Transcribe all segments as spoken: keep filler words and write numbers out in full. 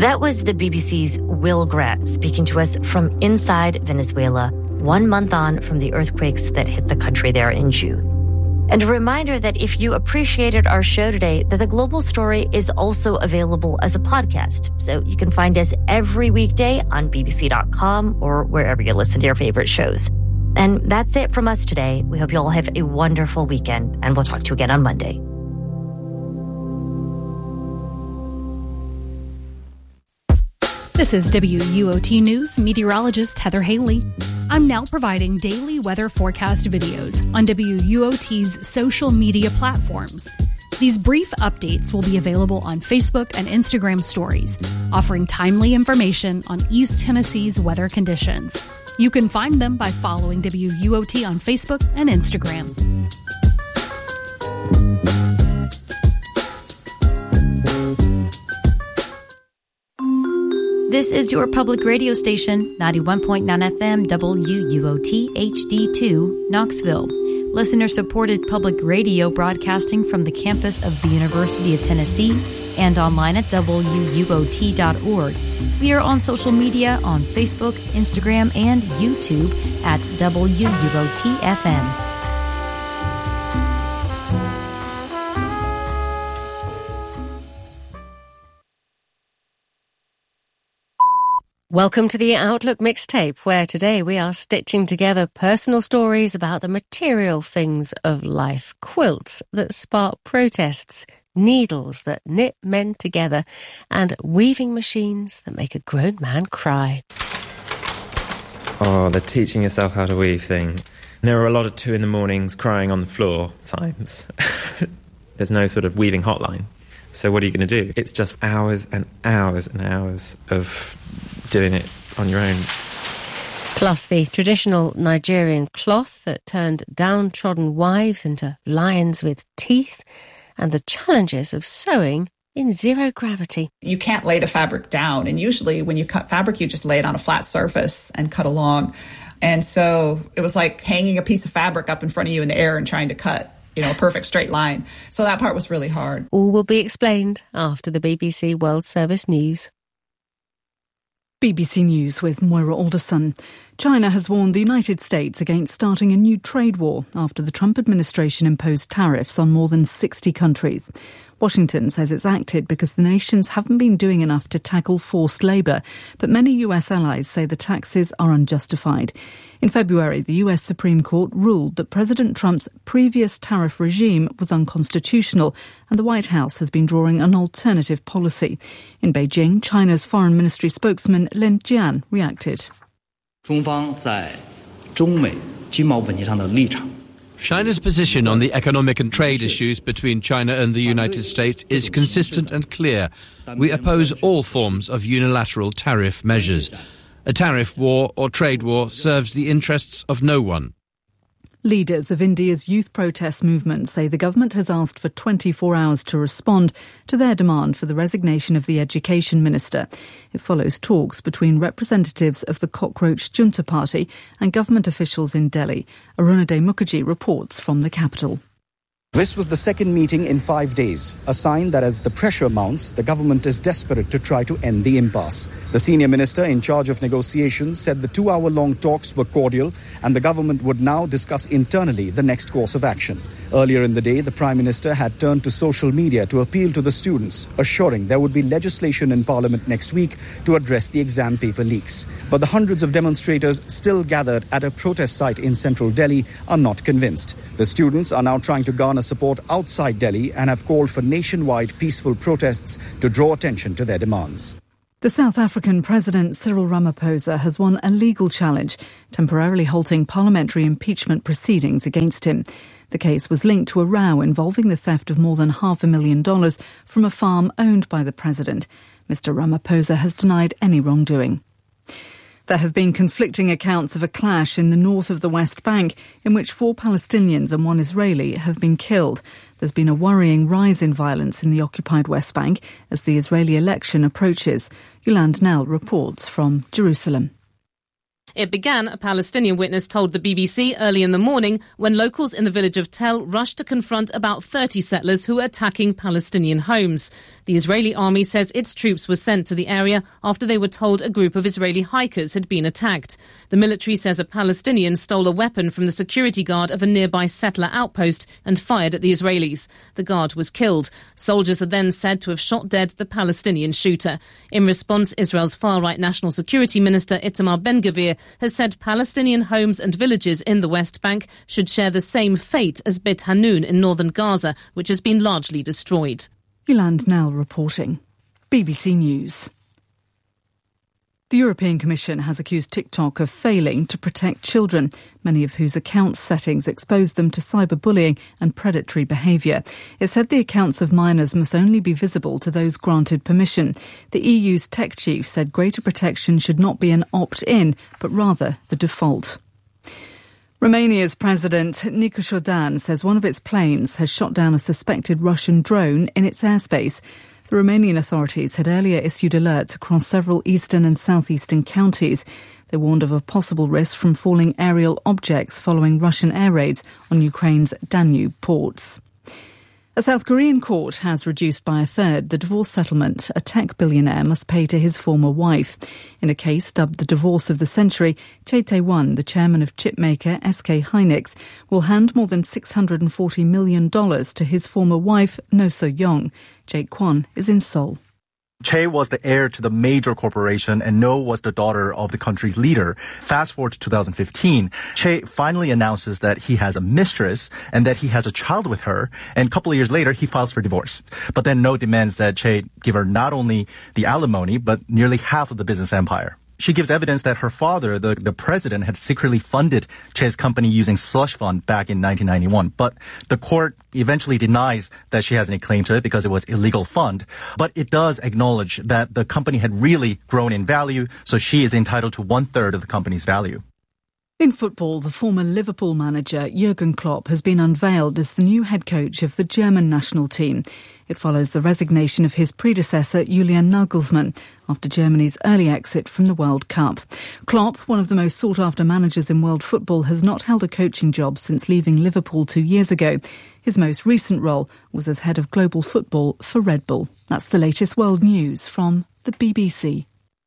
That was the B B C's Will Grant speaking to us from inside Venezuela, one month on from the earthquakes that hit the country there in June. And a reminder that if you appreciated our show today, that The Global Story is also available as a podcast. So you can find us every weekday on B B C dot com or wherever you listen to your favorite shows. And that's it from us today. We hope you all have a wonderful weekend, and we'll talk to you again on Monday. This is W U O T News meteorologist Heather Haley. I'm now providing daily weather forecast videos on W U O T's social media platforms. These brief updates will be available on Facebook and Instagram stories, offering timely information on East Tennessee's weather conditions. You can find them by following W U O T on Facebook and Instagram. This is your public radio station, ninety-one point nine F M W U O T H D two, Knoxville. Listener-supported public radio broadcasting from the campus of the University of Tennessee and online at W U O T dot org. We are on social media on Facebook, Instagram, and YouTube at W U O T F M. Welcome to the Outlook Mixtape, where today we are stitching together personal stories about the material things of life. Quilts that spark protests, needles that knit men together, and weaving machines that make a grown man cry. Oh, the teaching yourself how to weave thing. There are a lot of two in the mornings crying on the floor times. There's no sort of weaving hotline. So what are you going to do? It's just hours and hours and hours of doing it on your own. Plus the traditional Nigerian cloth that turned downtrodden wives into lions with teeth, and the challenges of sewing in zero gravity. You can't lay the fabric down, and usually when you cut fabric, you just lay it on a flat surface and cut along. And so it was like hanging a piece of fabric up in front of you in the air and trying to cut, you know, a perfect straight line. So that part was really hard. All will be explained after the B B C World Service News. B B C News with Moira Alderson. China has warned the United States against starting a new trade war after the Trump administration imposed tariffs on more than sixty countries. Washington says it's acted because the nations haven't been doing enough to tackle forced labour, but many U S allies say the taxes are unjustified. In February, the U S Supreme Court ruled that President Trump's previous tariff regime was unconstitutional, and the White House has been drawing an alternative policy. In Beijing, China's Foreign Ministry spokesman Lin Jian reacted. China's position on the economic and trade issues between China and the United States is consistent and clear. We oppose all forms of unilateral tariff measures. A tariff war or trade war serves the interests of no one. Leaders of India's youth protest movement say the government has asked for twenty-four hours to respond to their demand for the resignation of the education minister. It follows talks between representatives of the Cockroach Junta Party and government officials in Delhi. Arunadhay Mukherjee reports from the capital. This was the second meeting in five days, a sign that as the pressure mounts, the government is desperate to try to end the impasse. The senior minister in charge of negotiations said the two-hour-long talks were cordial and the government would now discuss internally the next course of action. Earlier in the day, the Prime Minister had turned to social media to appeal to the students, assuring there would be legislation in Parliament next week to address the exam paper leaks. But the hundreds of demonstrators still gathered at a protest site in central Delhi are not convinced. The students are now trying to garner support outside Delhi and have called for nationwide peaceful protests to draw attention to their demands. The South African President Cyril Ramaphosa has won a legal challenge, temporarily halting parliamentary impeachment proceedings against him. The case was linked to a row involving the theft of more than half a million dollars from a farm owned by the president. Mister Ramaphosa has denied any wrongdoing. There have been conflicting accounts of a clash in the north of the West Bank in which four Palestinians and one Israeli have been killed. There's been a worrying rise in violence in the occupied West Bank as the Israeli election approaches. Yolande Nell reports from Jerusalem. It began, a Palestinian witness told the B B C early in the morning, when locals in the village of Tel rushed to confront about thirty settlers who were attacking Palestinian homes. The Israeli army says its troops were sent to the area after they were told a group of Israeli hikers had been attacked. The military says a Palestinian stole a weapon from the security guard of a nearby settler outpost and fired at the Israelis. The guard was killed. Soldiers are then said to have shot dead the Palestinian shooter. In response, Israel's far-right National Security Minister Itamar Ben-Gvir has said Palestinian homes and villages in the West Bank should share the same fate as Beit Hanun in northern Gaza, which has been largely destroyed. Yolande Nell reporting. B B C News. The European Commission has accused TikTok of failing to protect children, many of whose account settings expose them to cyberbullying and predatory behaviour. It said the accounts of minors must only be visible to those granted permission. The E U's tech chief said greater protection should not be an opt-in, but rather the default. Romania's President Nicolae says one of its planes has shot down a suspected Russian drone in its airspace. The Romanian authorities had earlier issued alerts across several eastern and southeastern counties. They warned of a possible risk from falling aerial objects following Russian air raids on Ukraine's Danube ports. A South Korean court has reduced by a third the divorce settlement a tech billionaire must pay to his former wife. In a case dubbed the divorce of the century, Chae Tae-won, the chairman of chipmaker S K Hynix, will hand more than six hundred forty million dollars to his former wife, No So-young. Jake Kwon is in Seoul. Chae was the heir to the major corporation and No was the daughter of the country's leader. Fast forward to two thousand fifteen, Chae finally announces that he has a mistress and that he has a child with her. And a couple of years later, he files for divorce. But then No demands that Chae give her not only the alimony, but nearly half of the business empire. She gives evidence that her father, the, the president, had secretly funded Chae's company using slush fund back in nineteen ninety-one. But the court eventually denies that she has any claim to it because it was illegal fund. But it does acknowledge that the company had really grown in value, so she is entitled to one third of the company's value. In football, the former Liverpool manager Jurgen Klopp has been unveiled as the new head coach of the German national team. It follows the resignation of his predecessor Julian Nagelsmann after Germany's early exit from the World Cup. Klopp, one of the most sought-after managers in world football, has not held a coaching job since leaving Liverpool two years ago. His most recent role was as head of global football for Red Bull. That's the latest world news from the B B C.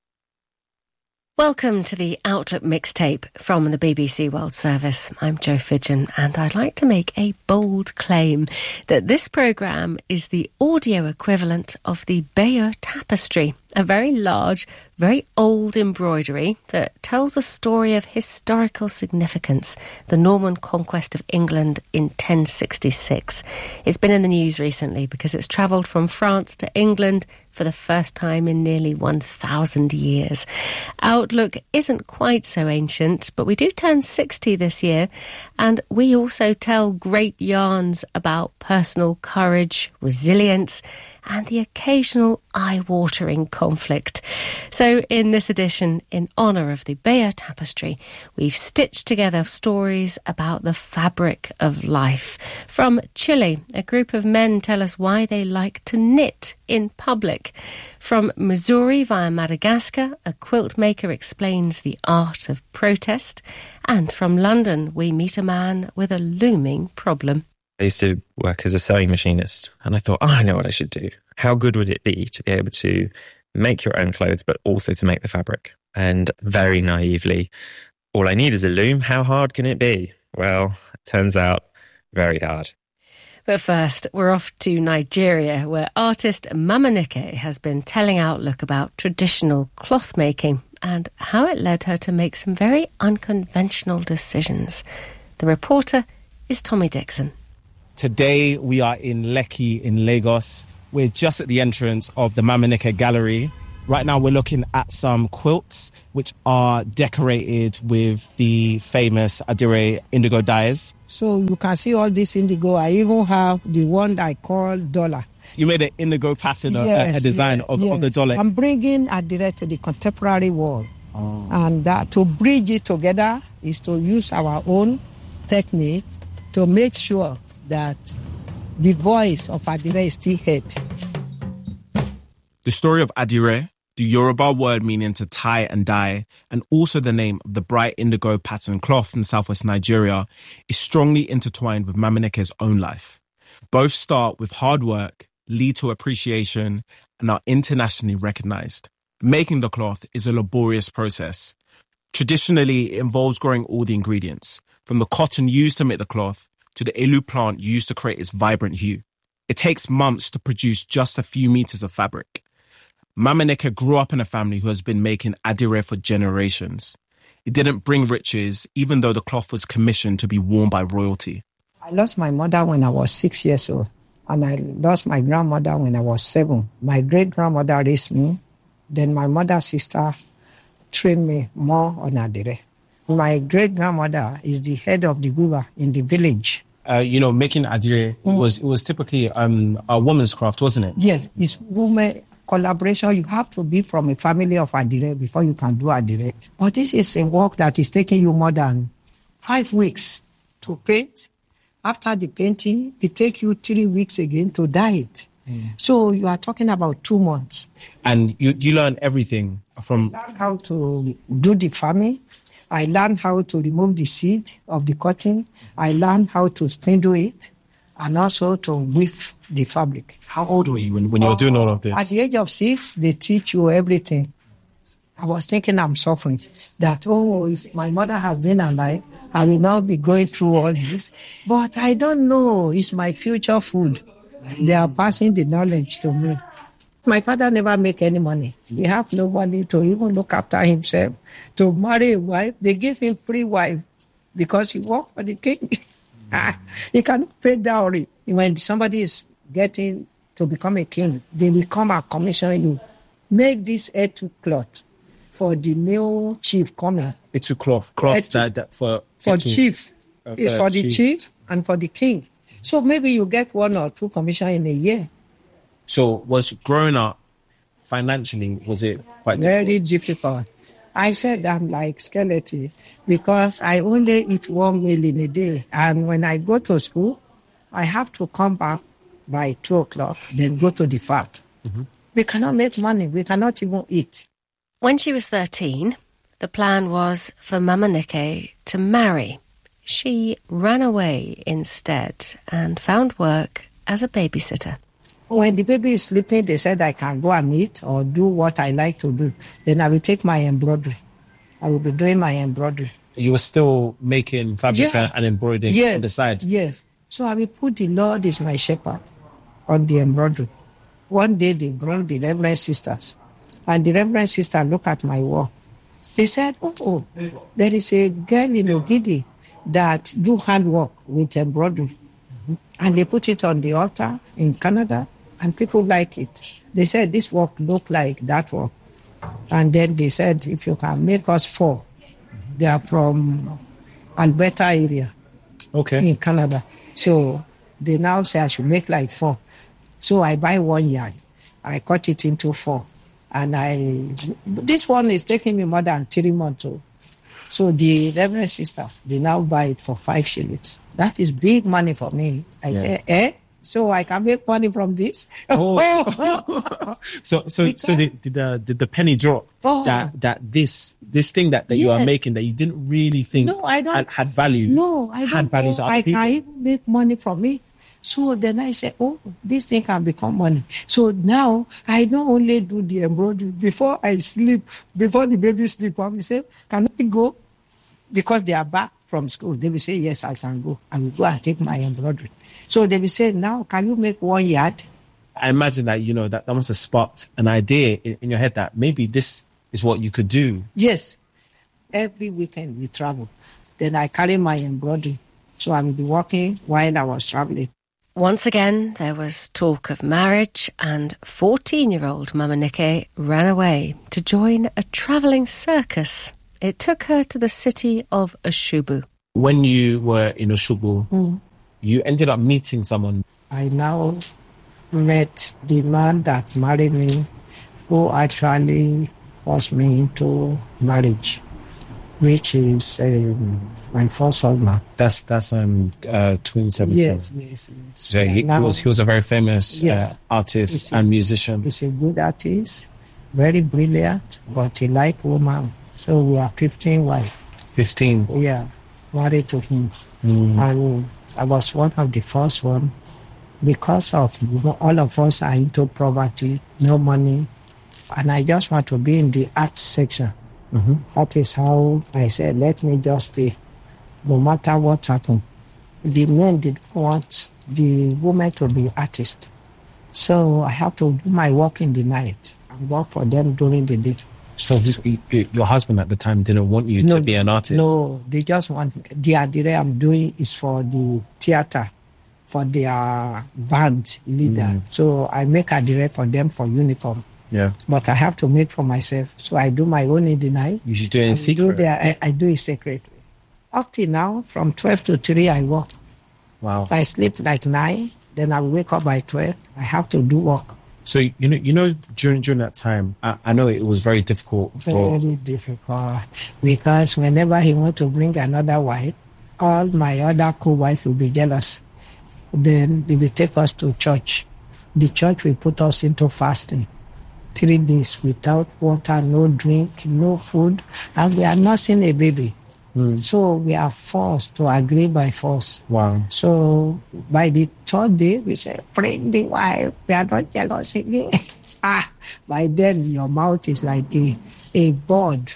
Welcome to the Outlook mixtape from the B B C World Service. I'm Jo Fidgen, and I'd like to make a bold claim that this programme is the audio equivalent of the Bayeux Tapestry, a very large, very old embroidery that tells a story of historical significance, the Norman conquest of England in ten sixty-six. It's been in the news recently because it's travelled from France to England for the first time in nearly one thousand years. Outlook isn't quite so ancient, but we do turn sixty this year, and we also tell great yarns about personal courage, resilience, and the occasional eye-watering conflict. So in this edition, in honour of the Bayeux Tapestry, we've stitched together stories about the fabric of life. From Chile, a group of men tell us why they like to knit in public. From Missouri via Madagascar, a quilt maker explains the art of protest. And from London, we meet a man with a looming problem. I used to work as a sewing machinist, and I thought, oh, I know what I should do. How good would it be to be able to make your own clothes, but also to make the fabric? And very naively, all I need is a loom. How hard can it be? Well, it turns out very hard. But first, we're off to Nigeria, where artist Mamanike has been telling Outlook about traditional cloth making and how it led her to make some very unconventional decisions. The reporter is Tommy Dixon. Today we are in Lekki in Lagos. We're just at the entrance of the Mamanike Gallery. Right now we're looking at some quilts which are decorated with the famous Adire indigo dyes. So you can see all this indigo. I even have the one I call dollar. You made an indigo pattern, yes, a, a design yes, of, yes. of the dollar. I'm bringing Adire to the contemporary world. Oh. And uh, to bridge it together is to use our own technique to make sure that the voice of Adire is still heard. The story of Adire, the Yoruba word meaning to tie and dye, and also the name of the bright indigo pattern cloth from southwest Nigeria, is strongly intertwined with Mamonike's own life. Both start with hard work, lead to appreciation, and are internationally recognized. Making the cloth is a laborious process. Traditionally, it involves growing all the ingredients, from the cotton used to make the cloth to the elu plant used to create its vibrant hue. It takes months to produce just a few meters of fabric. Mamonike grew up in a family who has been making adire for generations. It didn't bring riches, even though the cloth was commissioned to be worn by royalty. I lost my mother when I was six years old, and I lost my grandmother when I was seven. My great-grandmother raised me. Then my mother's sister trained me more on adire. My great-grandmother is the head of the weaver in the village. Uh, you know, making adire mm. was it was typically um, a woman's craft, wasn't it? Yes, it's woman collaboration. You have to be from a family of adire before you can do adire. But this is a work that is taking you more than five weeks to paint. After the painting, it takes you three weeks again to dye it. Mm. So you are talking about two months. And you, you learn everything from... I learned how to do the farming. I learned how to remove the seed of the cotton. I learned how to spindle it and also to weave the fabric. How old were you when, when you were doing all of this? At the age of six, they teach you everything. I was thinking I'm suffering. That, oh, if my mother has been alive, I will now be going through all this. But I don't know. It's my future food. They are passing the knowledge to me. My father never make any money. He have no money to even look after himself. To marry a wife, they give him free wife because he worked for the king. He cannot pay dowry. When somebody is getting to become a king, they will come and commission you. Make this etu cloth for the new chief coming. Etu cloth, cloth etu, that, that for for etu, chief. Uh, it's for the chief. chief and for the king. So maybe you get one or two commission in a year. So was growing up financially, was it quite difficult? Very difficult. I said I'm like skeleton because I only eat one meal in a day. And when I go to school, I have to come back by two o'clock, then go to the farm. Mm-hmm. We cannot make money. We cannot even eat. When she was thirteen, the plan was for Mamonike to marry. She ran away instead and found work as a babysitter. When the baby is sleeping, they said I can go and eat or do what I like to do. Then I will take my embroidery. I will be doing my embroidery. You were still making fabric yeah. and embroidering yes. on the side? Yes. So I will put the Lord is my shepherd on the embroidery. One day they brought the Reverend Sisters. And the Reverend Sister looked at my wall. They said, oh, oh, there is a girl in Ogidi that do handwork with embroidery. Mm-hmm. And they put it on the altar in Canada. And people like it. They said, this work look like that work. And then they said, if you can make us four. They are from Alberta area. Okay. In Canada. So they now say I should make like four. So I buy one yard. I cut it into four. And I, this one is taking me more than three months old. So the Reverend Sisters, they now buy it for five shillings. That is big money for me. I yeah. say, eh? So I can make money from this. Oh. so so because, so did, did the did the penny drop oh. that that this this thing that, that yes. you are making that you didn't really think no, I don't, had, had value? No, I don't had value to other I people. can even make money from it. So then I said, oh, this thing can become money. So now I don't only do the embroidery. Before I sleep, before the baby sleep, I will say, can I go? Because they are back from school. They will say, yes, I can go. I will go and take my embroidery. So they will say, now, can you make one yard? I imagine that, you know, that, that must have sparked an idea in, in your head that maybe this is what you could do. Yes. Every weekend we travel. Then I carry my embroidery. So I will be working while I was traveling. Once again, there was talk of marriage, and fourteen-year-old Mamonike ran away to join a travelling circus. It took her to the city of Oshubu. When you were in Oshubu, mm. you ended up meeting someone. I now met the man that married me, who actually forced me into marriage, which is um, my first husband. That's that's um uh, Twin Sebastian. Yes, yes, yes. So he, he was he was a very famous yes. uh, artist a, and musician. He's a good artist. very brilliant, but he like woman. So we are fifteen wives. fifteen? Yeah, married to him. Mm. And I was one of the first one. Because of all of us are into poverty, no money, and I just want to be in the art section. Mm-hmm. That is how I said, let me just stay, no matter what happens. The men did want the women to be artists. So I have to do my work in the night and work for them during the day. So he, he, your husband at the time didn't want you no, to be an artist? No, they just want, the adire I'm doing is for the theater, for their band leader. Mm. So I make a direct for them for uniform. Yeah. But I have to make for myself. So I do my own in the night. You should do it in secret. Do their, I, I do it secretly. Up till now, from twelve to three, I work. Wow. I sleep like nine, then I wake up by twelve. I have to do work. So, you know, you know, during during that time, I, I know it was very difficult. For... Very difficult. Because whenever he want to bring another wife, all my other co-wives will be jealous. Then they will take us to church. The church will put us into fasting. Three days without water, no drink, no food, and we are nursing a baby. Mm. So we are forced to agree by force. Wow. So by the third day, we say, bring the wife, we are not jealous again. ah, by then your mouth is like a, a bird,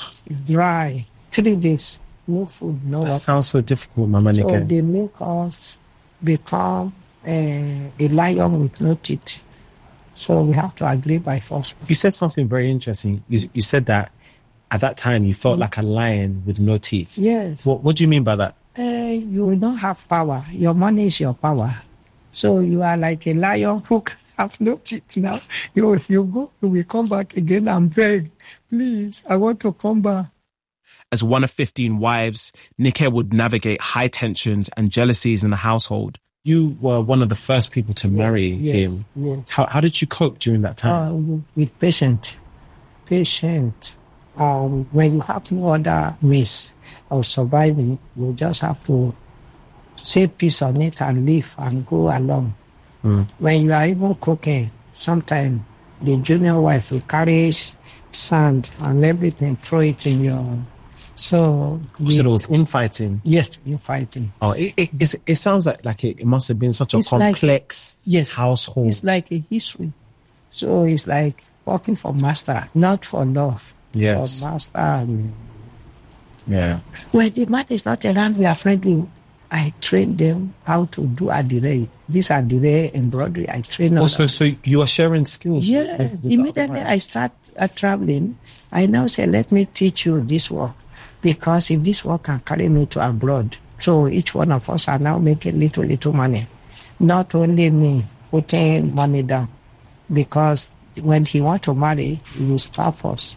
dry. Three days, no food, no that water. That sounds so difficult, Mama Nika. So they make us become a, a lion with no teeth. So we have to agree by force. You said something very interesting. You, you said that at that time you felt mm. like a lion with no teeth. Yes. What, what do you mean by that? Uh, you will not have power. Your money is your power. So you are like a lion who have no teeth now. You, if you go, you will come back again and beg, please, I want to come back. As one of fifteen wives, Nike would navigate high tensions and jealousies in the household. You were one of the first people to marry yes, him. Yes. How, how did you cope during that time? Uh, with patience. Patient. Um, when you have no other means of surviving, you just have to say peace on it and live and go along. Mm. When you are even cooking, sometimes the junior wife will carry sand and everything, throw it in your... So, we, so there was infighting? Yes, infighting. Oh, it, it, it, it sounds like, like it, it must have been such a it's complex like, yes, household. It's like a history. So it's like working for master, not for love. Yes. For master. And, yeah. When the man is not around, we are friendly. I train them how to do adire. This adire embroidery, I train also, so you are sharing skills? Yeah. With, with immediately I start uh, traveling, I now say, let me teach you this work. Because if this work can carry me to abroad, so each one of us are now making little, little money. Not only me putting money down, because when he wants to marry, he will starve us.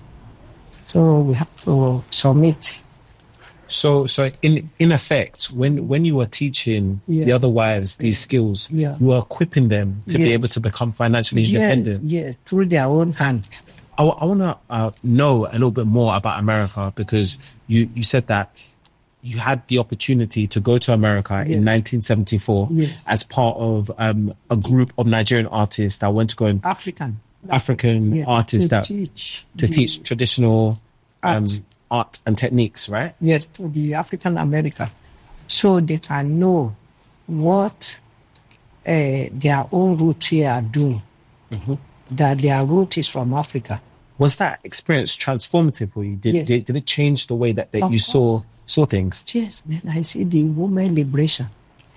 So we have to submit. So, so in in effect, when, when you were teaching yeah. the other wives these skills, yeah. you were equipping them to yes. be able to become financially independent. Yes, yes, through their own hand. I, I want to uh, know a little bit more about America, because you, you said that you had the opportunity to go to America yes. in nineteen seventy-four yes. as part of um, a group of Nigerian artists that went to go and... African. African yeah. artists to that... Teach to the teach traditional art. Um, art and techniques, right? Yes, to the African America. So they can know what uh, their own roots here are doing. Mm-hmm. That their root is from Africa. Was that experience transformative for you? Did, yes. did, did it change the way that, that you saw saw things? Yes. Then I see the women liberation.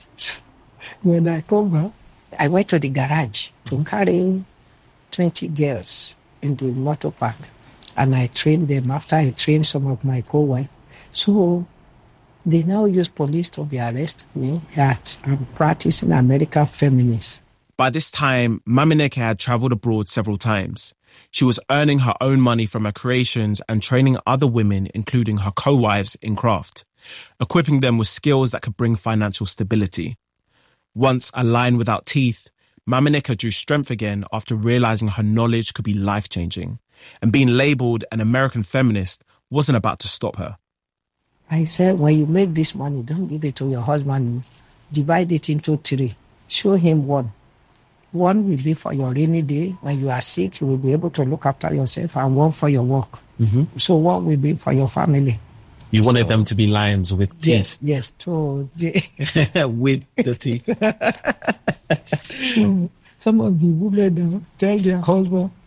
When I come back, I went to the garage to carry twenty girls in the motor park. And I trained them after I trained some of my co-wives. So they now use police to be arresting me that I'm practicing American feminist. By this time, Mama Nika had travelled abroad several times. She was earning her own money from her creations and training other women, including her co-wives, in craft, equipping them with skills that could bring financial stability. Once a lion without teeth, Mama Nika drew strength again after realising her knowledge could be life-changing, and being labelled an American feminist wasn't about to stop her. I said, when you make this money, don't give it to your husband. Divide it into three. Show him one. One will be for your rainy day. When you are sick, you will be able to look after yourself, and one for your work. Mm-hmm. So one will be for your family. You wanted so, them to be lions with teeth. Yes, yes. So they with the teeth. So some of the women tell their husband,